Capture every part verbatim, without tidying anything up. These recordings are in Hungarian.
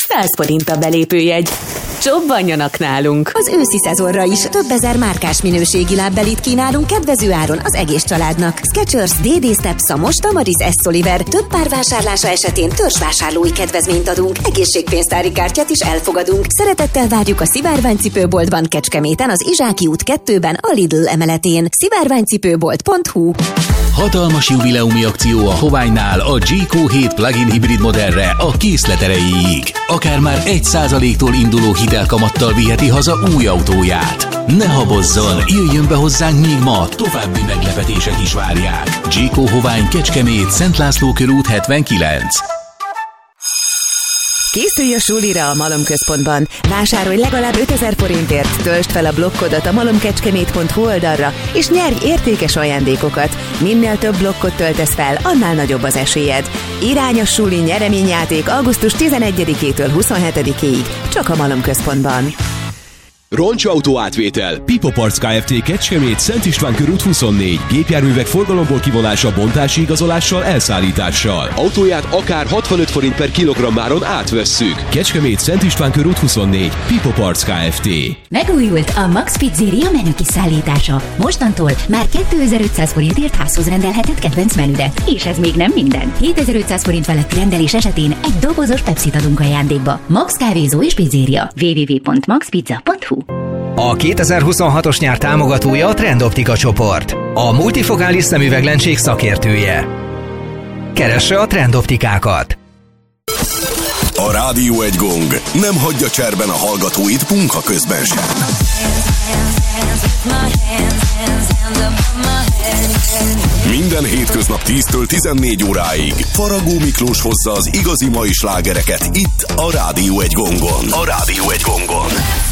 száz forint a belépőjegy. Csobbanjanak nálunk! Az őszi szezonra is több ezer márkás minőségi lábbelit kínálunk kedvező áron az egész családnak. Skechers, dé dé Step, Szamos, Tamaris, S-Oliver. Több pár vásárlása esetén törzsvásárlói kedvezményt adunk. Egészségpénztári kártyát is elfogadunk. Szeretettel várjuk a Szivárványcipőboltban Kecskeméten, az Izsáki út kettőben, a Lidl emeletén. szivárványcipőbolt pont hu. Hatalmas jubileumi akció a Hoványnál a G-Q hét plug-in hibrid modellre a készlet erejéig. Akár már egy százaléktól induló hitelkamattal viheti haza új autóját. Ne habozzon, jöjjön be hozzánk még ma, további meglepetések is várják. G-Q Hovány, Kecskemét, Szent László körút hetvenkilenc. Készülj a sulira a Malomközpontban. Vásárolj legalább ötezer forintért, töltsd fel a blokkodat a malomkecskemét pont hu oldalra, és nyerj értékes ajándékokat. Minél több blokkot töltesz fel, annál nagyobb az esélyed. Irány a suli nyereményjáték augusztus tizenegyedikétől huszonhetedikéig, csak a Malomközpontban. Roncsautó átvétel. Pipo Parts Kft. Kecskemét, Szent István körút huszonnégy. Gépjárművek forgalomból kivonása, bontási igazolással, elszállítással. Autóját akár hatvanöt forint per kilogrammáron átvesszük. Kecskemét, Szent István körút huszonnégy. Pipo Parts Kft. Megújult a Max Pizzeria menükiszállítása. Mostantól már kétezer-ötszáz forintért házhoz rendelhetett kedvenc menüdet. És ez még nem minden. hétezer-ötszáz forint feletti rendelés esetén egy dobozos Pepsit adunk ajándékba. Max kávézó és pizzeria. double-u double-u double-u pont max pizza pont hu. A kétezer-huszonhatos nyár támogatója a Trendoptika csoport, a multifokális szemüveglencség szakértője. Keresse a Trendoptikákat! A Rádió egy gong nem hagyja cserben a hallgatóit munka közben sem. Minden hétköznap tíztől tizennégy óráig Faragó Miklós hozza az igazi mai slágereket itt a Rádió egy gongon. A Rádió egy gongon.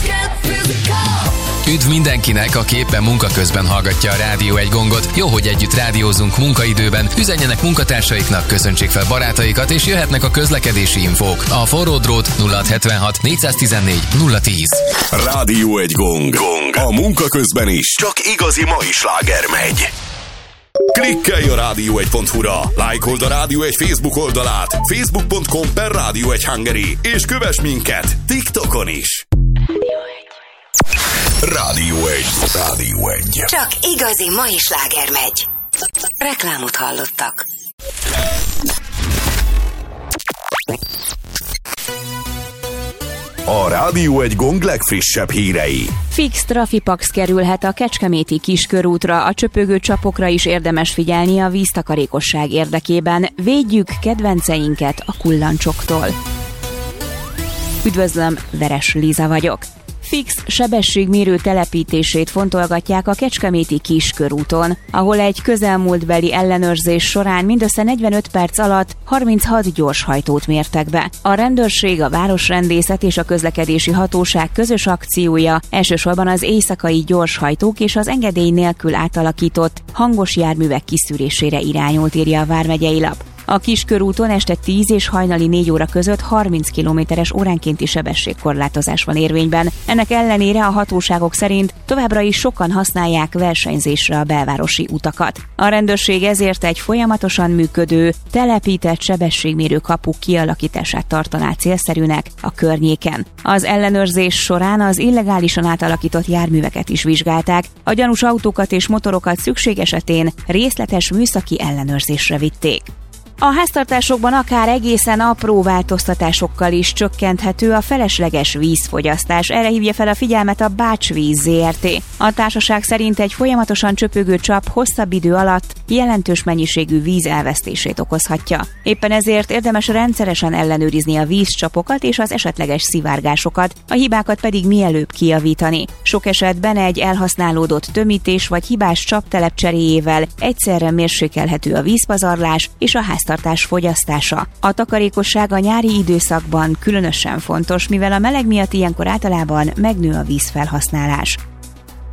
Üdv mindenkinek, aki éppen munka közben hallgatja a Rádió egy gongot. Jó, hogy együtt rádiózunk munkaidőben. Üzenjenek munkatársaiknak, köszöntsék fel barátaikat, és jöhetnek a közlekedési infók. A forró drót nulla hat hetvenhat négyszáztizennégy nulla tíz. Rádió egy gong. gong. A munka közben is csak igazi mai sláger megy. Klikkelj a rádió egy pont hu-ra, lájkold a Rádió egy Facebook oldalát, facebook pont com per Rádió egy Hungary, és kövess minket TikTokon is. Rádió egy. Rádió egy. Csak igazi mai sláger megy. Reklámot hallottak. A Rádió egy gong legfrissebb hírei. Fix trafipax kerülhet a kecskeméti kiskörútra, a csöpögő csapokra is érdemes figyelni a víztakarékosság érdekében. Védjük kedvenceinket a kullancsoktól. Üdvözlöm, Veres Liza vagyok. Fix sebességmérő telepítését fontolgatják a kecskeméti kiskörúton, ahol egy közelmúltbeli ellenőrzés során mindössze negyvenöt perc alatt harminchat gyorshajtót mértek be. A rendőrség, a városrendészet és a közlekedési hatóság közös akciója elsősorban az éjszakai gyorshajtók és az engedély nélkül átalakított hangos járművek kiszűrésére irányult, írja a vármegyei lap. A kiskörúton este tíz és hajnali négy óra között harminc kilométeres óránkénti sebességkorlátozás van érvényben. Ennek ellenére a hatóságok szerint továbbra is sokan használják versenyzésre a belvárosi utakat. A rendőrség ezért egy folyamatosan működő, telepített sebességmérő kapu kialakítását tartaná célszerűnek a környéken. Az ellenőrzés során az illegálisan átalakított járműveket is vizsgálták, a gyanús autókat és motorokat szükség esetén részletes műszaki ellenőrzésre vitték. A háztartásokban akár egészen apró változtatásokkal is csökkenthető a felesleges vízfogyasztás. Erre hívja fel a figyelmet a Bácsvíz zé er té. A társaság szerint egy folyamatosan csöpögő csap hosszabb idő alatt jelentős mennyiségű víz elvesztését okozhatja. Éppen ezért érdemes rendszeresen ellenőrizni a vízcsapokat és az esetleges szivárgásokat, a hibákat pedig mielőbb kijavítani. Sok esetben egy elhasználódott tömítés vagy hibás csaptelep cseréjével egyszerre mérsékelhető a vízpazarlás és a háztartás fogyasztása. A takarékosság a nyári időszakban különösen fontos, mivel a meleg miatt ilyenkor általában megnő a vízfelhasználás.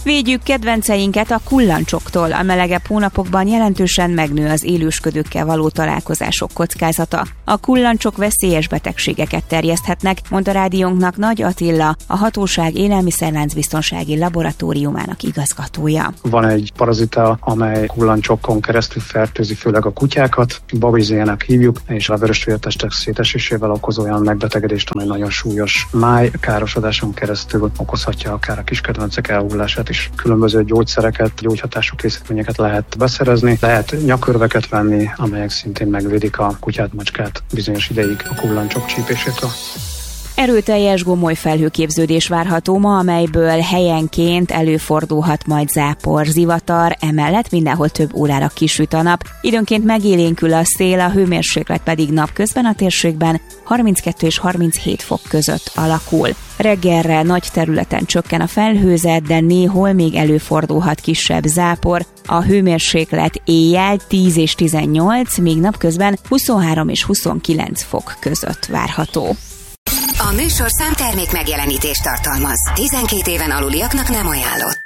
Védjük kedvenceinket a kullancsoktól. A melegebb hónapokban jelentősen megnő az élősködőkkel való találkozások kockázata. A kullancsok veszélyes betegségeket terjeszthetnek, mondta rádiónknak Nagy Attila, a hatóság élelmiszerláncbiztonsági laboratóriumának igazgatója. Van egy parazita, amely kullancsokon keresztül fertőzi főleg a kutyákat, babizének hívjuk, és a vörösvértestek szétesésével okoz olyan megbetegedést, amely nagyon súlyos máj károsodáson keresztül okozhatja akár a kiskedvencek elhullását is. Különböző gyógyszereket, gyógyhatású készítményeket lehet beszerezni, lehet nyakörveket venni, amelyek szintén megvédik a kutyát, macskát bizonyos ideig a kullancsok csípésétől. Erőteljes gomoly felhőképződés várható ma, amelyből helyenként előfordulhat majd zápor, zivatar, emellett mindenhol több órára kisüt a nap. Időnként megélénkül a szél, a hőmérséklet pedig napközben a térségben harminckettő és harminchét fok között alakul. Reggelre nagy területen csökken a felhőzet, de néhol még előfordulhat kisebb zápor. A hőmérséklet éjjel tíz és tizennyolc, míg napközben huszonhárom és huszonkilenc fok között várható. A műsorszám termék megjelenítést tartalmaz. tizenkét éven aluliaknak nem ajánlott.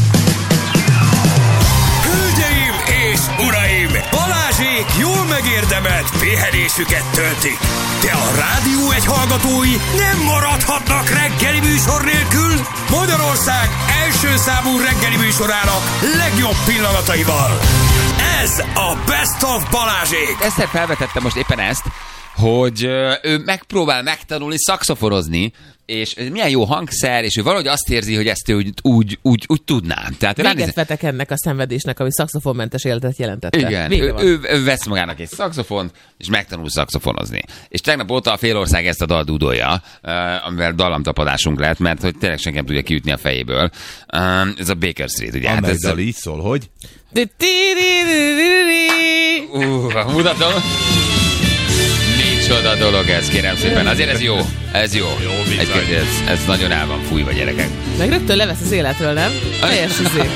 Hölgyeim és uraim! Balázsék jól megérdemelt pihenésüket töltik. De a Rádió egy hallgatói nem maradhatnak reggeli műsor nélkül. Magyarország első számú reggeli műsorának legjobb pillanataival. Ez a Best of Balázsék. Eszter felvetette most éppen ezt, hogy ő megpróbál megtanulni szaxoforozni, és milyen jó hangszer, és ő valahogy azt érzi, hogy ezt ő úgy, úgy, úgy, úgy tudná. Tehát Véget ránéz... vetek ennek a szenvedésnek, ami szaxofonmentes életet jelentette. Igen, ő, ő, ő vesz magának egy szaxofont, és megtanul szaxofonozni. És tegnap óta a félország ezt a dal dúdolja, amivel dallamtapadásunk lett, mert hogy tényleg senki nem tudja kiütni a fejéből. Ez a Baker Street, ugye? Amely hát ez dal így szól, hogy? Uh, mutatom. Micsoda dolog ez, kérem szépen. Azért ez jó. Ez jó. jó Egy, ez, ez nagyon el van fújva, gyerekek. Meg rögtön levesz az életről, nem? Teljes izé.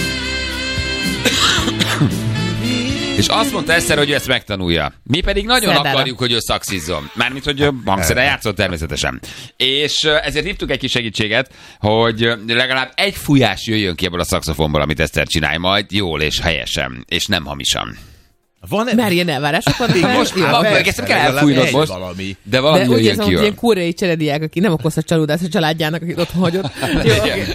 És azt mondta Eszter, hogy ő ezt megtanulja. Mi pedig nagyon Szerdára. akarjuk, hogy ő szaxizzon. Mármint, hogy hangszeren játszott természetesen. És ezért hívtuk egy kis segítséget, hogy legalább egy fújás jöjjön ki ebből a szaxofonból, amit Eszter csinálj majd jól és helyesen, és nem hamisan. Van Mert ilyen elvárások vannak. Most ezt kell elfújnod most, valami. de valami de jöjjön ki. De úgy ilyen koreai cserediák, aki nem okozhat csalódást a családjának, akit otthon hagyott. Jó,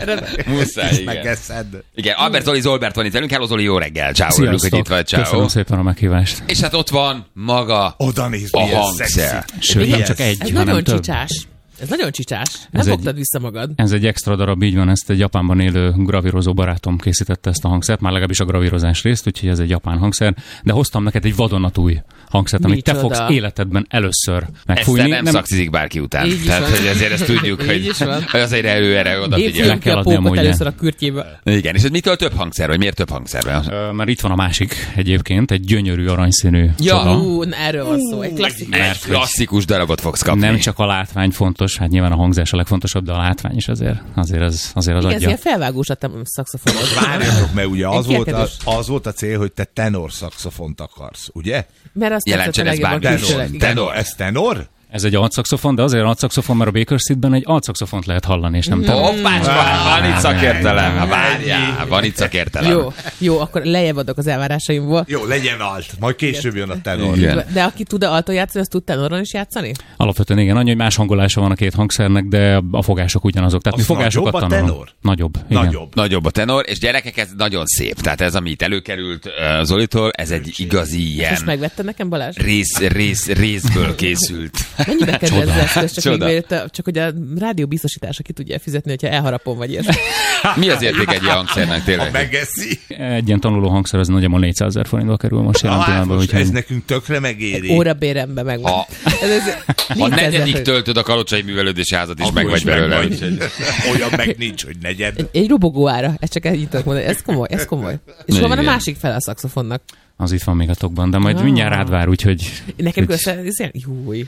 muszáj, igen. Igen, Albert Zoli Zolbert van itt velünk. Hello Zoli, jó reggel. Ciao, örülünk, hogy itt vagy. Ciao. Köszönöm szépen a meghívást. És hát ott van maga Oda néz, a hangszer. Sőt, nem csak egy, ez hanem nagyon több. csicsás. Ez nagyon csicsás. Nem Ez fogtad egy- vissza magad. Ez egy extra darab, így van, ezt egy Japánban élő gravírozó barátom készítette ezt a hangszert, már legalábbis a gravírozás részt, úgyhogy ez egy japán hangszer, de hoztam neked egy vadonatúj hangszert, amit te Micsoda. fogsz életedben először megfújni. Eszter nem, nem szaxizik bárki után. Így is Tehát, van. hogy ezért ezt tudjuk, Így hogy is van. hogy azért elő erre oda Én figyel. fújom ki kell a adni a pókot módját. először a kürtjébe. Igen, és ez mitől több hangszer, vagy miért több hangszer van? Ö, Mert itt van a másik egyébként, egy gyönyörű aranyszínű Ja. csoda. Ú, na, erről van szó. Egy klasszikus. Egy klasszikus darabot fogsz kapni. Nem csak a látvány fontos, hát nyilván a hangzás a legfontosabb, de a látvány is azért, azért az, azért az Igen, ez adja. ilyen felvágós a szaxofonod. Várjatok, mert ugye az Egy volt, a, kiekedős. az volt a cél, hogy te tenor szaxofont akarsz, ugye? Mert azt Jelentsen tetszett ez legjobban bármi. külsőleg. Tenor. Igen. Tenor. Ez tenor? Ez egy altszaxofon, de azért altszaxofon, mert a Baker Streetben egy altszaxofont lehet hallani, és nem tenor. Hoppácska, van itt szakértelem. Ha várjál, van itt szakértelem. Jó, jó, akkor lejjebb adok az elvárásaimból. Jó, legyen alt. Majd később jön a tenor. Igen. De aki tud alton játszani, az tud tenoron is játszani? Alapvetően igen, annyi, hogy más hangolása van a két hangszernek, de a fogások ugyanazok. Tehát Az mi fogásokat nagyobb a tanulunk. tenor? Nagyobb. Igen. Nagyobb. Nagyobb a tenor, és gyerekek, ez nagyon szép. Tehát ez, ami itt előkerült uh, Zolitól, ez egy igazi ilyen Most megvetted nekem, Balázs? rész, rész, részből készült. Mennyibe kerül ez az eszköz? Csak, Csoda. még mielőtt, csak hogy a rádió biztosítása ki tudja fizetni, hogyha elharapom vagy ilyesmi. Mi az érték egy ilyen hangszernek Ha tényleg? megeszi. Egy ilyen tanuló hangszer az nagyjából négyszázezer forintba kerül most jelen Ah, hát pillanatban. most úgyhogy- ez nekünk tökre megéri. Órabérembe megvan. Ha, Ez, ez, ha négyszázezer negyedik forint. töltöd a Kalocsai Művelődési Házat, és Akkor meg vagy is meg belőle. vagy. úgyhogy- Olyan meg nincs, hogy negyed. Egy, egy robogó ára, ezt csak ennyit tudok mondani. Ez komoly, ez komoly. És hol van a Igen. másik fele a szaxofonnak? Az itt van még a tokban, de majd Ah. mindjárt rád vár, úgyhogy... Nekem úgy- köszön, ez ilyen, júj.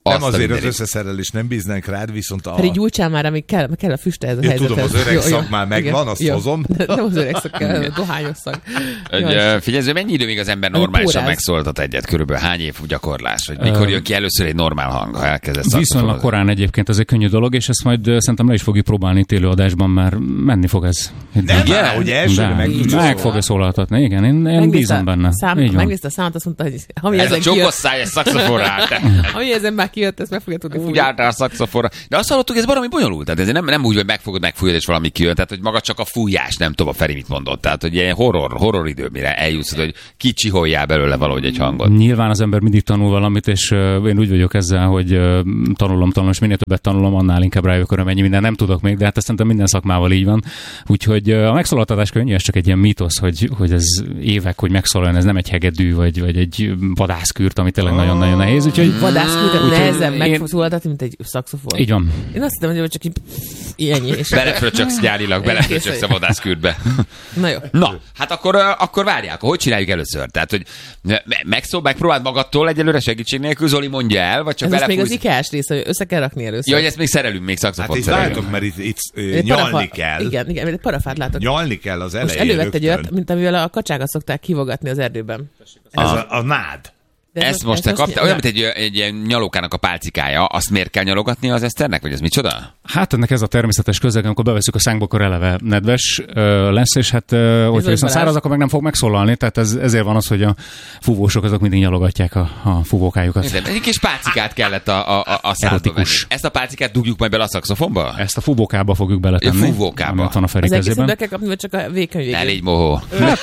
Nem azért az összeszerelés, nem bíznak rád, viszont a... Pedig gyújtsál már, amíg kell, kell a füste ez a ja, helyzethez. Tudom, az öreg szag már megvan, azt jó. hozom. Nem az öreg szag kell, a dohányos szag. Figyelj, mennyi idő még az ember normálisan megszólaltat egyet? Körülbelül hány év gyakorlás? Vagy mikor jön ki először egy normál hang, ha elkezdesz szakszofonozni? Viszonylag korán egyébként, ez egy könnyű dolog, és ezt majd szerintem le is fogjuk próbálni itt élőadásban, mert menni fog ez. Nem, igen, hogy elsőre meg tudsz meg fogja szólaltatni, igen, én, én bízom benne. Megnézte a számot, azt mondta, hogy ez a csokoszáj szakszofonra. Ami ezen már kijött, ezt meg fogja tudni fújni. Úgy álltál a szakszofonra. De azt hallottuk, ez valami bonyolult. Tehát ez nem, nem úgy, hogy megfogod, megfújod, és valami kijön. Tehát, hogy maga csak a fújás, nem tudom, a Feri mit mondott. Tehát, hogy ilyen horror, horror idő, mire eljutsz, hogy kicsiholjál belőle valahogy egy hangot. Nyilván az ember mindig tanul valamit, és uh, én úgy vagyok ezzel, hogy uh, tanulom, tanulom, és minél többet tanulom, annál inkább rájövök, hogy mennyi minden nem tudok még, de hát ezt szerintem minden szakmával így van. Úgyhogy uh, a megszólaltatás könnyű, ez csak egy ilyen mítosz, hogy, hogy ez évek, hogy megszólaljon, ez nem egy hegedű, vagy, vagy egy vadászkürt, ami tényleg nagyon-nagyon nehéz. Úgyhogy vadászkürt nehezebb megszólaltatni, mint egy szaxofon. Így van. Én azt hiszem, hogy csak így ennyi. Belefröcsöksz gyárilag, belefröcsöksz a vadászkürtbe. Na jó. Na, hát akkor, akkor várják, hogy csináljuk először? Tehát, hogy megszól, megpróbáld magadtól egyelőre segítség nélkül, Zoli mondja el, vagy csak belefújsz? Ez még az ikás rész, hogy össze kell rakni először. Jó, hogy ezt még szerelünk, még szaxofon hát szerelünk. Hát itt mert itt, itt nyalni parafa, kell. Igen, igen, egy parafát látok. Nyalni kell az elején. Most elővett egy olyat, mint amivel a kacsákat szokták kivogatni az erdőben. Ez a, a nád. De ezt most te kaptál, olyan, mint egy, egy ilyen nyalókának a pálcikája, azt miért kell nyalogatni az Eszternek, vagy ez micsoda? Hát ennek ez a természetes közeg, amikor beveszünk a szánkba, akkor eleve nedves ö, lesz, és hát ö, hogyha viszont száraz, akkor meg nem fog megszólalni, tehát ez, ezért van az, hogy a fúvósok azok mindig nyalogatják a, a fúvókájukat. Egy kis pálcikát kellett a, a, a szádba venni. Ezt a pálcikát dugjuk majd bele a szaxofonba? Ezt a fúvókába fogjuk beletenni. A fúvókába. Van a Feri az kezében. egészet be kell kapni, vagy csak a végkönyv végén? Ne légy mohó.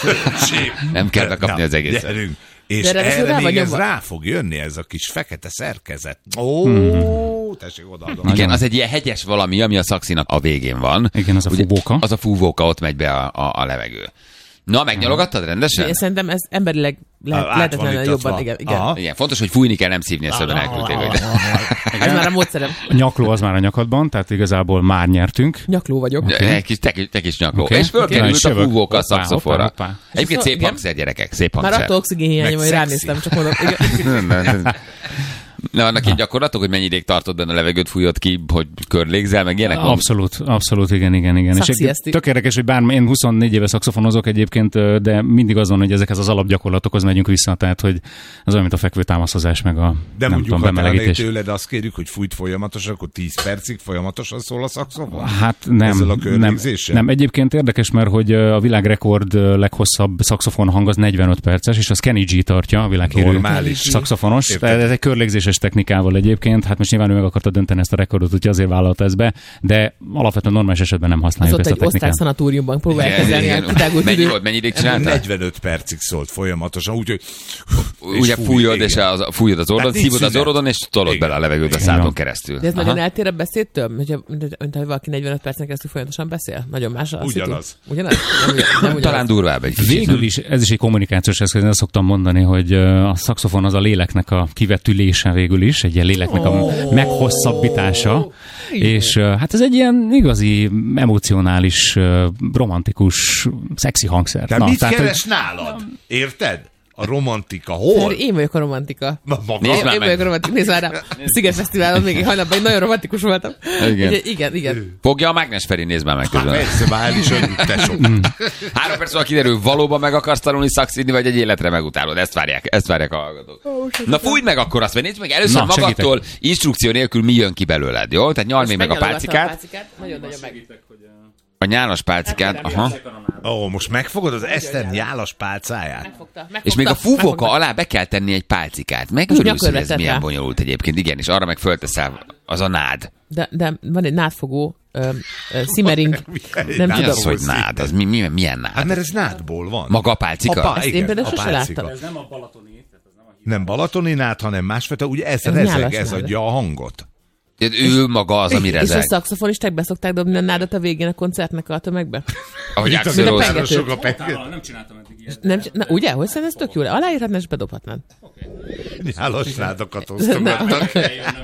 Nem kell bekapni az egészet. És erre még ez rá fog jönni, ez a kis fekete szerkezet. Ó, hmm. tessék odaadom. Igen, az egy ilyen hegyes valami, ami a szaxinak a végén van. Igen, az a fúvóka. Az a fúvóka, ott megy be a, a, a levegő. Na, megnyalogattad rendesen? Én szerintem ez emberileg le- lehetetlenül jobban. Igen, igen. igen, fontos, hogy fújni kell, nem szívni a szöben elküldték. Ez már a módszerem. A nyakló az már a nyakadban, tehát igazából már nyertünk. Nyakló vagyok. Okay. Te, kis, te, te kis nyakló. Okay. És fölkerült okay. a fúvóka a szaxofonra. Egyébként szép hangszer, gyerekek, szép hangszer. Már attól oxigénhiány, hogy ránéztem, csak mondok. Na, annak egy gyakorlatok, hogy mennyi ideig tartod benne a levegőt, fújod ki, hogy körlégzel, meg ilyenek? Abszolút, abszolút, igen, igen, igen. És tök érdekes, hogy bár én huszonnégy éve szaxofonozok egyébként, de mindig azon, hogy ezekhez az alapgyakorlatokhoz megyünk vissza, tehát hogy az olyan, mint a fekvőtámaszozás, meg a de nem tudom, bemelegítés. De tőled azt kérjük, hogy fújt folyamatosan, akkor tíz percig folyamatosan szól a szaxofon? Hát nem. Ezzel a nem, nem. Egyébként érdekes, mert hogy a világrekord leghosszabb szaxofon hang az negyvenöt perces, és az Kenny G tartja, a világhírű szaxofonos. Ez egy körlégzéses technikával egyébként, hát most nyilván ő meg akarta dönteni ezt a rekordot, úgyhogy azért vállalta ezt be, de alapvetően normális esetben nem használjuk ezt a technikát. Az ott egy osztrák szanatóriumban próbálják kezelni a kitágult idő. Mennyi, mennyi ideig csináltál? negyvenöt percig szólt folyamatosan, úgyhogy ugye fújod, és az, fújod az orrodon, szívod az orrodon, és tolod bele a levegőt a szádon keresztül. De ez nagyon eltér a beszédtől, hogyha valaki negyvenöt percen keresztül folyamatosan beszél? Nagyon más az. Ugyanaz. Ugyanaz? Talán durvább egy kicsit. Végül is ez is egy kommunikációs eszköz, én azt szoktam mondani, hogy a szaxofon az a léleknek a kivetülése végül is, egy ilyen léleknek a oh. meghosszabbítása, oh. és hát ez egy ilyen igazi, emocionális, romantikus, szexi hangszer. De Na, mit tehát, keres hogy... nálad? Érted? A romantika hol? Én vagyok a romantika. Nézd már én vagyok a romantika. Nézd már rá. A Sziget Fesztiválon még egy hajnapban egy nagyon romantikus voltam. Igen. Ugye, igen, igen. Fogja a Mágnes Feri, nézd már meg közben. Persze, már is tesó. Három perc múlva kiderül, valóban meg akarsz tanulni szakszidni, vagy egy életre megutálod. Ezt várják, ezt várják a hallgatók. Na fújj meg akkor azt, mert nézd meg először Na, magadtól segítek. Instrukció nélkül mi jön ki belőled, jó? Tehát nyalj még meg a pálcikát. Nagyon nagyon meg. A nyálas pálcikát, aha. Ó, most megfogod az Eszter nyálas pálcáját? Megfogta, megfogta, és még a fúvóka alá be kell tenni egy pálcikát. Megörülsz, hogy ez milyen bonyolult egyébként. Igen, és arra meg fölteszel, az a nád. De, de van egy nádfogó, ö, ö, simmering, nem mi tudom. Az, hogy nád, az mi, mi, milyen nád? Hát mert ez nádból van. Maga a pálcika? A pá, igen, én például sose láttam. Ez nem a balatoni. Nem balatoni nád, hanem másfajta, ugye ez, ez rezeg, ez adja a hangot. Ő maga az, ami rezeg. És a szaxofonisták beszokták dobni a nádat a végén a koncertnek a tömegbe? Ahogy Axl Rose. Nem csináltam eddig ilyet. Nem, na, ugye? Hogy szerintem ez tök jó. Aláírhatná és bedobhatnád. Nyálas nádokat osztogattak.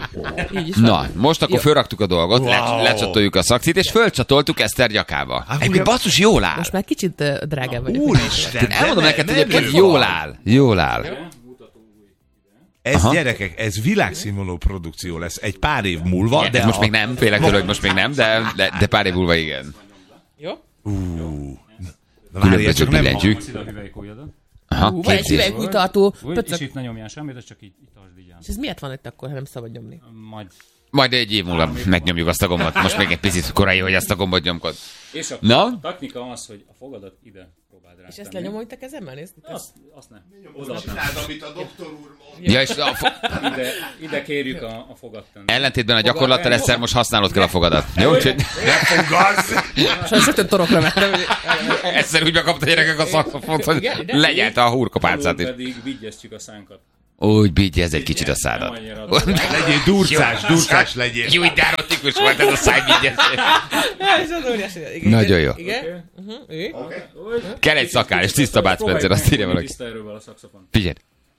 Na, most akkor fölraktuk a dolgot, wow. lecsatoljuk a szakszit, és fölcsatoltuk Eszter nyakába. Egyébként basszus, jól áll. Most már kicsit uh, drágább vagyok. Úristen. Elmondom neked, hogy egyébként jól áll. Jól áll. Ez Aha. gyerekek, ez világszínvonalú produkció lesz egy pár év múlva. Igen, de most a... még nem, félek tőle, hogy most még nem, de, de, de pár év múlva igen. Jó? Uh, Különben csak billentyűk. Aha, Ú, vagy egy hüvelykújtartó. És itt ne nyomjál semmit, ez csak így tartsd így. És ez miért van itt akkor, ha nem szabad nyomni? Majd... Majd egy év múlva megnyomjuk azt a gombot. Most még egy picit korai, hogy azt a gombot nyomkod. És a Na? technika az, hogy a fogadat ide próbáld rá. És ezt lenyomom itt a kezemmel, nézd? Azt, azt nem. Oda csináld, amit a doktor úr mond. Ja, és a fo- ide, ide kérjük a, a fogadtenni. ellentétben a gyakorlattal egyszer most használod kell a fogadat. Jó? Úgyhogy... Ne fogassz! Sajnos rögtön torokra vettem. Egyszer úgy megkapta a gyerekek a szakszofont, hogy lenyelte a hurkapálcát is. Pedig vigyeztjük a szánkat. Úgy bígyezz egy kicsit a szádat. Legyél durcás, durcás legyél. Jó, itt erotikus volt ez a szájbígyezés. Nagyon jó. Igen? Kell egy szakál, és tiszta Bud Spencer, azt írja valaki. Figyelj.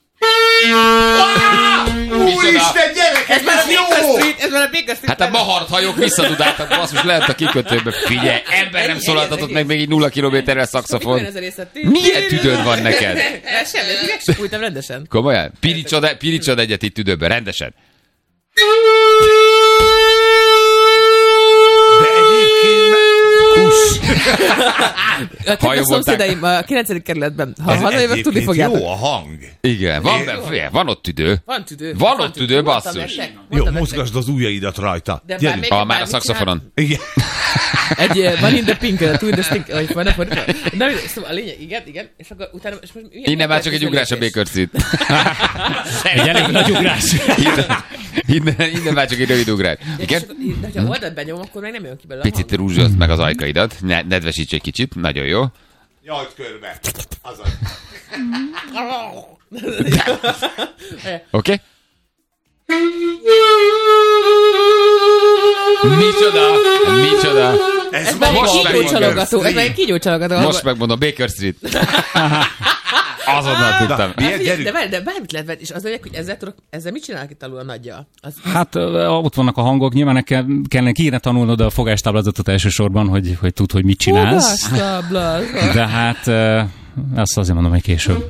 Úristen, gyerekek, Ez már a jó! Baker Street, ez már a Baker Street. Hát a mahart hajók visszadudáltak, basszus, lehet a kikötőbe. Figyelj, ember nem szólaltatott meg még így nulla kilométerrel szaxofon. Milyen tüdőd van neked? Semmi, ezt meg sem fújtam rendesen. Komolyan? Piricsod, piricsod egyet itt tüdőben, rendesen. De egyébként kuss. A szomszédaim a kilencedik kerületben, ha hazajövök, tudni fogjátok. Jó a hang. Igen, van, be, van ott tüdő. Van tüdő. Van ott tüdő, basszus. Jó, mozgasd az ujjaidat rajta. De bár még Ah, már a szaxofonon. Igen. Egy van in the pink, two in the stink, vagy van, akkor na, szóval a lényeg, igen, igen, és akkor utána... És most innen már csak egy ugrás a Baker Street. Egy elég nagy ugrás. Innen, innen, innen már csak egy rövid ugrás. Igen? De ha oldalt benyomom, akkor meg nem jön ki belőle. Picit rúzsozd meg az ajkaidat, ne, nedvesíts egy kicsit, nagyon jó. Nyolc körbe. Azaz. Oké? Okay? Micsoda? Micsoda? Ez, ez már egy kígyócsalogató, ez már egy kígyócsalogató. Most megmondom, Baker Street. Azonnal tudtam. Hát, de, de, de bármit lehet venni, és az mondják, hogy ezzel, tudok, ezzel mit csinálnak itt alul a nagyja? Az, Hát ott vannak a hangok, nyilván kell, kellene kéne tanulnod a fogástáblázatot elsősorban, hogy, hogy tudd, hogy mit csinálsz. Fogástáblázat. De hát azt azért mondom, hogy később.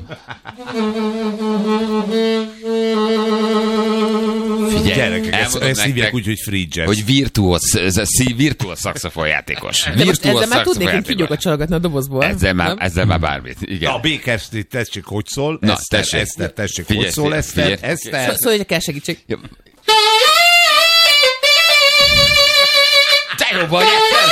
Figyelj, gyerekek, ezt, ezt hívják úgy, hogy free jazz. Hogy virtuóz, virtuóz szaxofonjátékos. De most ezzel már tudnék én kígyókat csalogatni a dobozból. Ezzel már, ezzel már bármit. Igen. Na, a Baker Street, tessék, hogy szól. Na, Eszter, tessék. Eszter, tessék, Figyelj, hogy szól, figyelj, Eszter, figyelj. Eszter. Szó, szóval, hogy kell segítség. Te jó vagy, Eszter!